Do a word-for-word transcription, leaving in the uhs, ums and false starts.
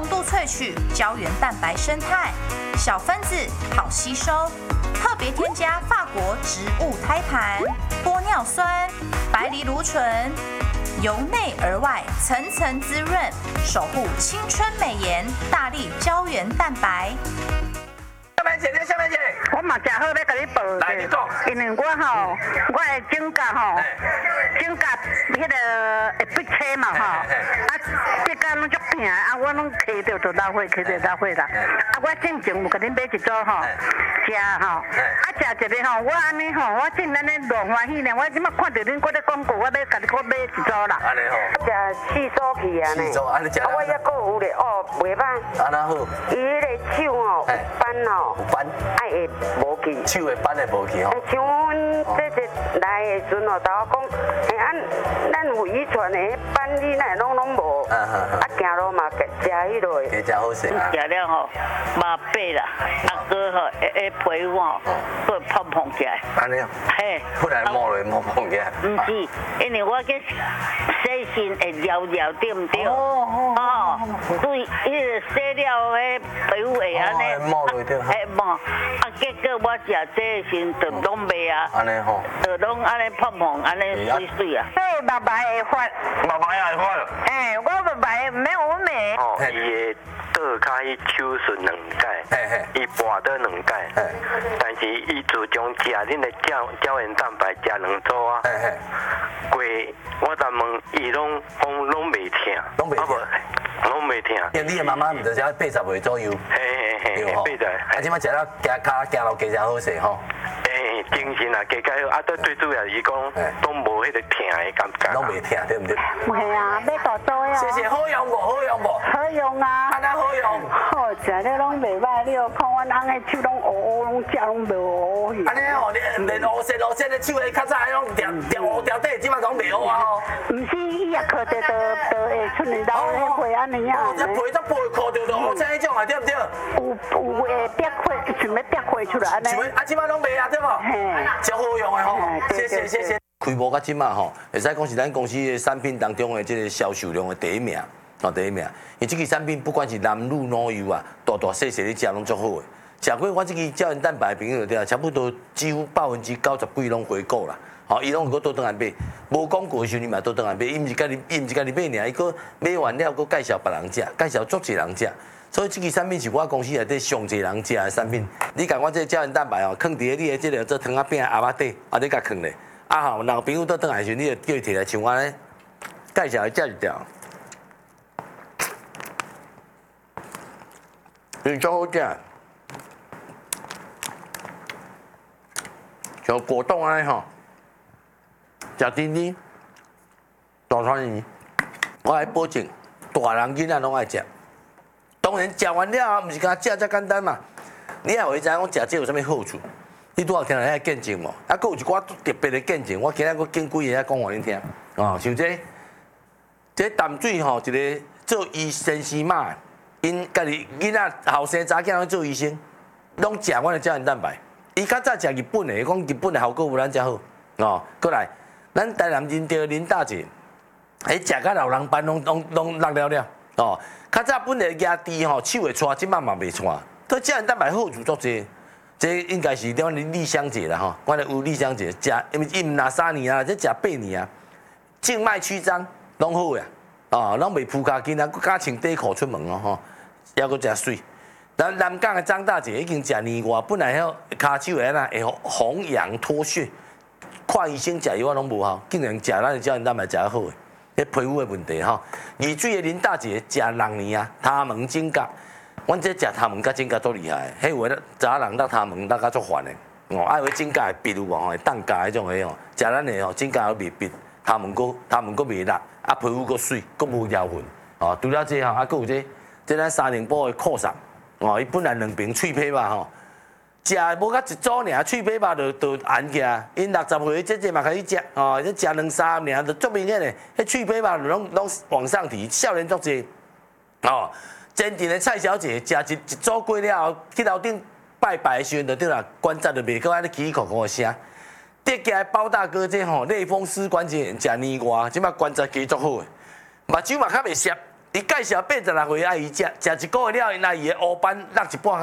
浓度萃取胶原蛋白生态，小分子好吸收，特别添加法国植物胎盘、玻尿酸、白藜芦醇，由内而外层层滋润，守护青春美颜，大力胶原蛋白。 下面姐，你下面姐， 我嘛正好要甲你报来你讲， 因为我吼，我的指甲吼，指甲迄个会闭车嘛吼，啊，指甲拢足疼，啊，我拢揢着就老血，揢着老血啦。啊，我进前有甲恁买一组吼，食吼，啊，食一个吼，我安尼吼，我真安尼偌欢喜呢。我即马看到恁嗰个广告，我要甲你搁买一组啦。 安尼吼， 食四组去啊呢。 四组，安尼食。 啊，我抑搁有咧，哦，袂歹。 安那好。 伊迄个手吼，斑吼。 有斑， 爱会无去， 手的斑会无去吼。 像阮这这来的时阵哦，甲我讲，哎，俺咱有遗传的斑，你那拢拢无，啊，行路嘛，食迄落的， 加食好势。 食了吼，麻痹啦，啊哥吼，诶皮肤吼，会胖胖起来。 安尼啊？ 嘿， 不然摸落摸碰起来。 唔是，因为我去洗身会撩撩对唔对？哦哦，所以迄个洗了迄皮肤会安尼。 摸落对。 哎无，啊结果我食这时就拢袂啊， 安尼吼， 就拢安尼胖胖，安尼水水啊。哎，白白会发， 白白也会发了。 哎，我白白没有美。 哦，伊的倒骹伊手术两届， 嘿嘿， 伊跋倒两届， 嘿， 但是伊自从食恁的胶胶原蛋白食两组啊， 嘿嘿， 过我昨问伊拢讲拢袂疼， 拢袂疼， 拢袂疼。 因为你的妈妈毋是才八十岁左右， 嘿嘿嘿，八十。 啊，即摆食了行骹行路加食好势吼。 诶，精神也加加好，啊，都最主要是讲拢无迄个疼的感觉。 拢袂疼，对毋对？ 系啊，要大做呀。 谢谢，好用无？好用无？ 好用啊。 安那好用。 好，食了拢袂歹，你有看阮翁的手拢乌乌，拢食拢无乌。 安尼吼，连连乌色乌色的手的较早迄种条条乌条底，即摆拢袂好啊吼。 毋是，伊也靠着都都会出年老迄血安尼啊。 哦，这皮都皮靠着都乌色迄种啊，对毋对？ 有有会滴血，想要滴血出来安尼。 想要啊，即摆拢袂啊，对无？嘿，超好用的吼，谢谢谢谢。开幕到即马吼，会使讲是咱公司的产品当中的这个销售量的第一名，哦第一名。因这个产品不管是男女老幼啊，大大细细你食拢足好的。食过我这个胶原蛋白的朋友对啊，差不多几乎百分之九十几拢回购啦。好，伊拢有倒转来买，无广告的时候你嘛倒转来买，伊毋是家己，伊毋是家己买尔，伊佫买完了佫介绍别人食，介绍足侪人食。所以这个产品是我公司内底上侪人食的产品。你甲我这胶原蛋白哦，放伫你的这个做汤仔饼阿巴底，啊你甲放咧，啊吼，人朋友倒转来时，你就叫伊摕来像我咧介绍伊食一条，是足好食。像果冻安尼吼，食甜甜，大川鱼，我来保证，大人囡仔拢爱食。当然食完了后，毋是干食遮简单嘛，你也会知影讲食这有啥物好处。你拄好听到遐见证无？啊，佫有一寡特别的见证，我今仔佫见几个讲互恁听。哦，像这，这淡水吼，一个做医生师妈，因家己囡仔后生查囝拢做医生，拢食阮的胶原蛋白。伊较早食日本的，讲日本的效果有咱遮好。哦，过来，咱台南认着林大姐，迄食甲老人斑拢拢拢落了了。哦，较早本来牙齿吼手会搓，即摆嘛袂搓。对胶原蛋白好处足济，这应该是咱丽香姐啦吼，我咧有丽香姐食，因为伊毋拿三年啊，这食八年啊，静脉曲张拢好呀。哦，拢袂扑骹筋啊，佮加穿底裤出门哦吼，还佫诚水。咱南港的张大姐已经食年外，本来遐骹手会安会红痒脱屑，看医生食药啊拢无效，竟然食咱的胶原蛋白食得好诶。迄皮肤的问题吼，二水的林大姐食六年啊，他门指甲，阮这食他门甲指甲足厉害，迄有诶查人搭他门搭甲足烦诶，哦，爱有指甲会闭有无吼，会当甲迄种诶吼，食咱诶吼指甲会未闭，他门佫他门佫未辣，啊皮肤佫水，佫无妖痕，哦，除了这吼，啊佫有这，这咱三零波的扩散，哦，伊本来两瓶脆皮吧吼。食无甲一组尔，脆皮肉就就红起来。因六十岁这这嘛开始食，哦，这食两三年就足明显嘞。迄脆皮肉就拢拢往上提，少年足济。哦，真正的蔡小姐食一一组过了后，去楼顶拜拜的时阵就对啦，关节就袂搁安尼起起哭哭的声。得家包大哥这吼类风湿关节炎食年外，即摆关节加足好诶，目睭嘛较袂涩， 伊介绍八十六岁爱伊食，食一个月了，因阿姨的黑斑落一半